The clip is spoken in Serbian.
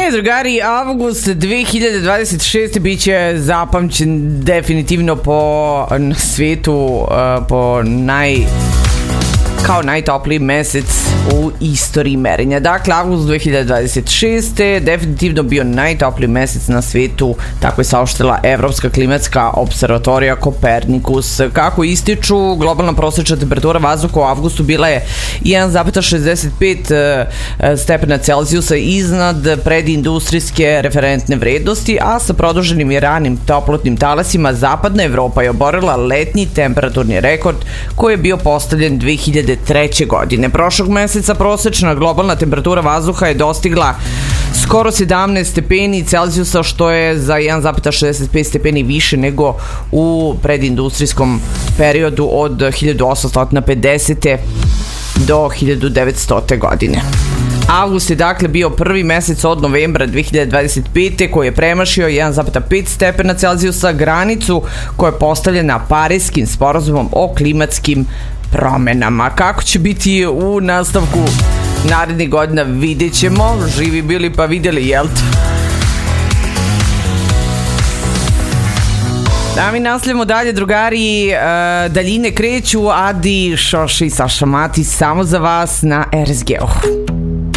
Drugari, avgust 2026 bit će zapamćen definitivno po svetu kao najtopliji mesec u istoriji merenja. Dakle, avgust 2026. definitivno bio najtopliji mesec na svetu, tako je saopštila Evropska klimatska observatorija Kopernikus. Kako ističu, globalna prosečna temperatura vazduha u avgustu bila je 1,65 stepena Celzijusa iznad predindustrijske referentne vrednosti, a sa produženim i ranim toplotnim talasima zapadna Evropa je oborila letnji temperaturni rekord koji je bio postavljen 2003. godine. Prošlog meseca prosečna globalna temperatura vazduha je dostigla skoro 17 stepeni Celzijusa, što je za 1,65 stepeni više nego u predindustrijskom periodu od 1850. do 1900. godine. Avgust je dakle bio prvi mesec od novembra 2025. koji je premašio 1,5 stepena Celzijusa, granicu koja je postavljena Pariskim sporazumom o klimatskim promenama. Kako će biti u nastavku narednih godina, vidjet ćemo. Živi bili pa vidjeli, jel to? Da mi nastavljamo dalje, drugari. Daljine kreću, Adi, Šoša i Saša Mati samo za vas na RSG-u.